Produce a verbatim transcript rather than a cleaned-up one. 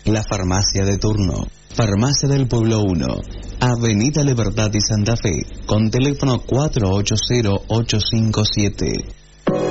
la farmacia de turno. Farmacia del Pueblo uno, Avenida Libertad y Santa Fe, con teléfono cuatro ocho cero, ocho cinco siete,